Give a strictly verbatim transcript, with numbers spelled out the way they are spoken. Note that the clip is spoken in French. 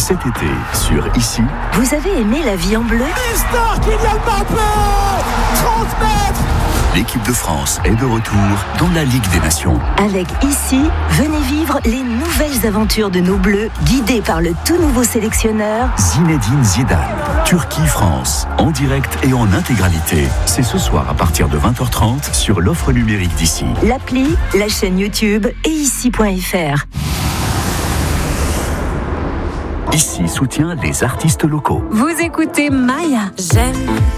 Cet été, sur Ici. Vous avez aimé la vie en bleu? Mister Kylian Mbappé, trente mètres. L'équipe de France est de retour dans la Ligue des Nations. Avec Ici, venez vivre les nouvelles aventures de nos Bleus, guidés par le tout nouveau sélectionneur Zinedine Zidane. Turquie-France, en direct et en intégralité. C'est ce soir à partir de vingt heures trente sur l'offre numérique d'Ici. L'appli, la chaîne YouTube et ici point f r. Ici soutient les artistes locaux. Vous écoutez Maya. J'aime